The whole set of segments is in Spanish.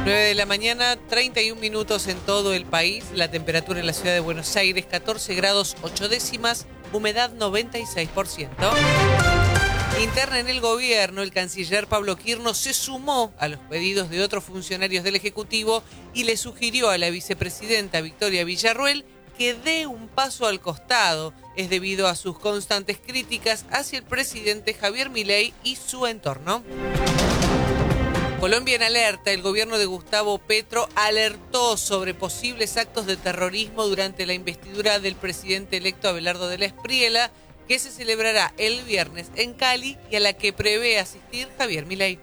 9 de la mañana, 31 minutos en todo el país. La temperatura en la ciudad de Buenos Aires, 14 grados 8 décimas, humedad 96%. Interna en el gobierno, el canciller Pablo Quirno se sumó a los pedidos de otros funcionarios del Ejecutivo y le sugirió a la vicepresidenta Victoria Villarruel que dé un paso al costado. Es debido a sus constantes críticas hacia el presidente Javier Milei y su entorno. Colombia en alerta. El gobierno de Gustavo Petro alertó sobre posibles actos de terrorismo durante la investidura del presidente electo Abelardo de la Espriella, que se celebrará el viernes en Cali y a la que prevé asistir Javier Milei.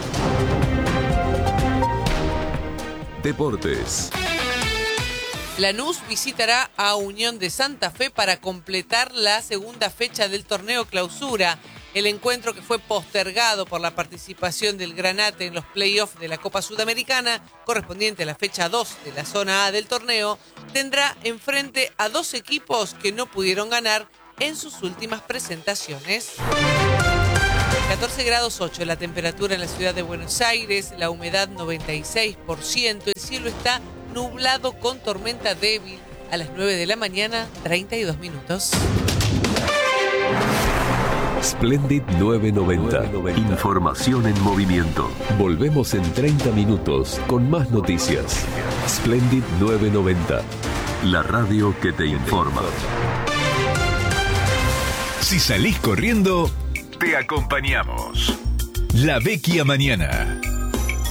Deportes. Lanús visitará a Unión de Santa Fe para completar la segunda fecha del torneo Clausura. El encuentro, que fue postergado por la participación del Granate en los playoffs de la Copa Sudamericana, correspondiente a la fecha 2 de la zona A del torneo, tendrá enfrente a dos equipos que no pudieron ganar en sus últimas presentaciones. 14 grados 8 la temperatura en la ciudad de Buenos Aires, la humedad 96%, el cielo está nublado con tormenta débil. A las 9 de la mañana, 32 minutos. Splendid 990. Información en movimiento. Volvemos en 30 minutos con más noticias. Splendid 990. La radio que te informa. Si salís corriendo, te acompañamos. La Vecchia Mañana.